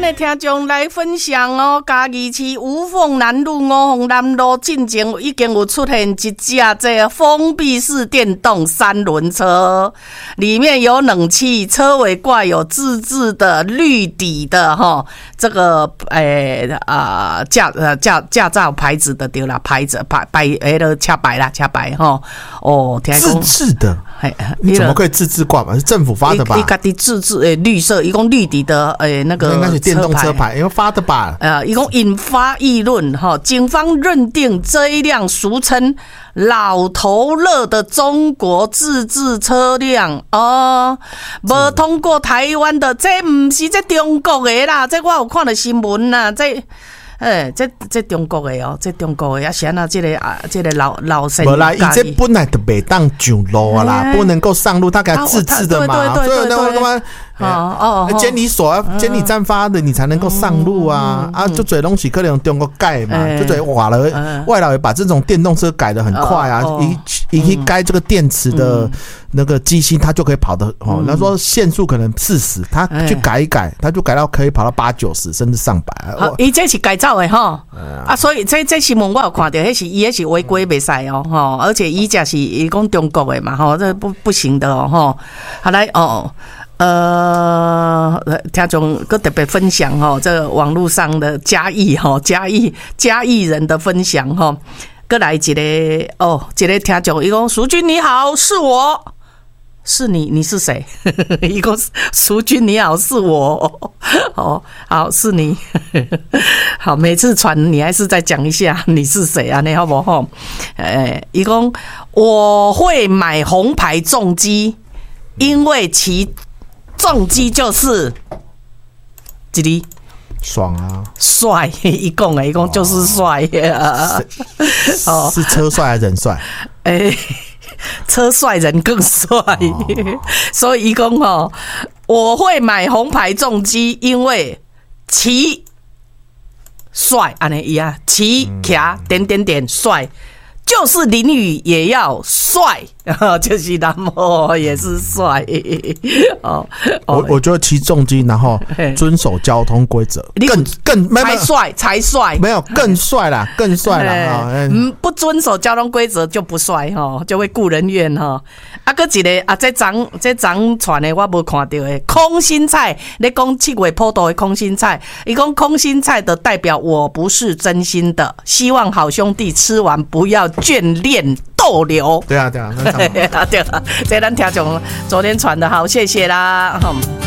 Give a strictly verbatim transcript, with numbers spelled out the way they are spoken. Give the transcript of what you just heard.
的听众来分享哦，嘉义市五凤南路五凤南路进前已经有出现一架这封闭式电动三轮车，里面有冷气，车尾挂有自制的绿底的哈，这个诶啊驾呃驾驾照牌子的对啦，牌子牌牌诶都车牌啦，车牌哈哦，听自制的，你怎么可以自制挂嘛？是政府发的吧？ 伊家己自制诶，绿色，一共绿底的诶那个应该是电动车牌，因为发的吧？ 呃，一共引发议论哈。警方认定这一辆俗称“老头乐”的中国自制车辆哦，无通过台湾的，这不是这中国的啦，这我有看到新闻啦，这。哎，这这中国的哦，这中国的啊，是那这个啊，这个老老生。 无啦，伊这本来就袂当上路啊啦，不能够上路，他给他自制的嘛，所以那个干嘛？哦哦，监理所、监理站发的，你才能够上路啊！啊，就最东西可能中国改嘛，就最瓦了，外劳也把这种电动车改得很快啊，一一改这个电池的那个机芯，它就可以跑得哦。他说限速可能四十，他去改一改，他就改到可以跑到八九十，甚至上百。 伊这是改造的哈，啊，所以这这新闻我有看到，迄是伊迄是违规袂使哦，吼，而且伊这是伊讲中国的嘛，吼，这不不行的哦，吼，好来哦。呃，听众佮特别分享吼，这个网络上的嘉义吼，嘉义嘉义人的分享吼，佮来一个哦，一个听众伊讲，淑君你好，是我。是你，你是谁？一个淑君你好，是我。哦，好，是你。好，每次传你还是再讲一下你是谁啊？你好不好？诶，一共我会买红牌重机，因为其重机就是这里爽啊， 帅，一共诶，一共就是帅呀。 哦，是车帅还是人帅？ 诶。车帅人更帅，哦、所以一共哦，我会买红牌重机，因为骑帅，安尼一样，骑卡点点点帅，就是淋雨也要帅，就是南摩也是帅哦。 我我觉得骑重机，然后遵守交通规则，更更才帅才帅， 没有更帅啦，更帅啦。 嗯，不遵守交通规则就不帅哈，就会顾人怨哈。啊，搁一个啊，这张这张传的我无看到的空心菜，你讲七月普渡的空心菜，伊讲空心菜的代表我不是真心的，希望好兄弟吃完不要眷恋逗留。 对啊，对啊， 对啊，对啊，这咱听众昨天传的好，谢谢啦。